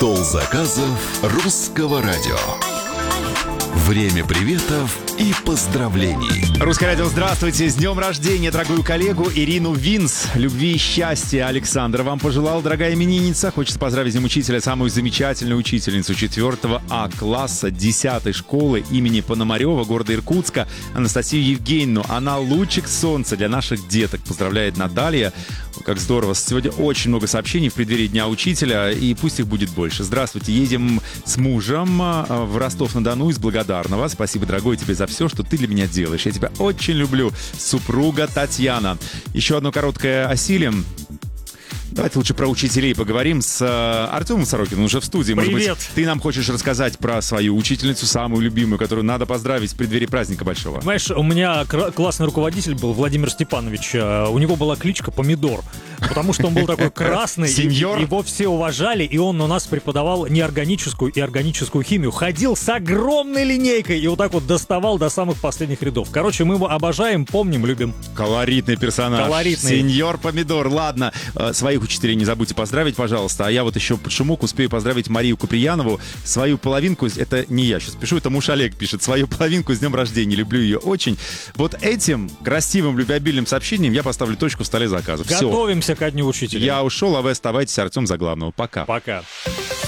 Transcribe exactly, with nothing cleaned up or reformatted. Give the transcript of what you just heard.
Стол заказов Русского радио. Время приветов и поздравлений. Русское радио, здравствуйте! С днем рождения, дорогую коллегу Ирину Винс. Любви и счастья Александр вам пожелал, дорогая именинница. Хочется поздравить с ним учителя, самую замечательную учительницу четвёртого А класса десятой школы имени Пономарева, города Иркутска, Анастасию Евгеньевну. Она лучик солнца для наших деток. Поздравляет Наталья. Как здорово. Сегодня очень много сообщений в преддверии Дня Учителя, и пусть их будет больше. Здравствуйте. Едем с мужем в Ростов-на-Дону из Благодарного. Спасибо, дорогой, тебе за все, что ты для меня делаешь. Я тебя очень люблю. Супруга Татьяна. Еще одно короткое осилие. Давайте лучше про учителей поговорим с э, Артемом Сорокиным, уже в студии. Может Привет. быть, ты нам хочешь рассказать про свою учительницу, самую любимую, которую надо поздравить в преддверии праздника большого. Знаешь, у меня кр- классный руководитель был, Владимир Степанович. Э, у него была кличка Помидор, потому что он был такой красный, и, Сеньор? его все уважали, и он у нас преподавал неорганическую и органическую химию. Ходил с огромной линейкой и вот так вот доставал до самых последних рядов. Короче, мы его обожаем, помним, любим. Колоритный персонаж. Колоритный. Сеньор Помидор. Ладно, э, своих учителей не забудьте поздравить, пожалуйста. А я вот еще под шумок успею поздравить Марию Куприянову. Свою половинку, это не я сейчас пишу, это муж Олег пишет. Свою половинку с днем рождения. Люблю ее очень. Вот этим красивым, любвеобильным сообщением я поставлю точку в столе заказов. Все. Готовимся ко Дню Учителя. Я ушел, а вы оставайтесь, Артем, за главного. Пока. Пока.